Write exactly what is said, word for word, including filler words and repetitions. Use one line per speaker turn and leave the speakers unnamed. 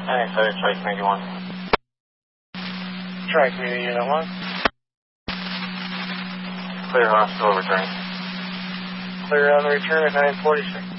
Thanks, I try community one.
Try community unit one.
Clear hospital return.
Clear on the return at nine forty-six.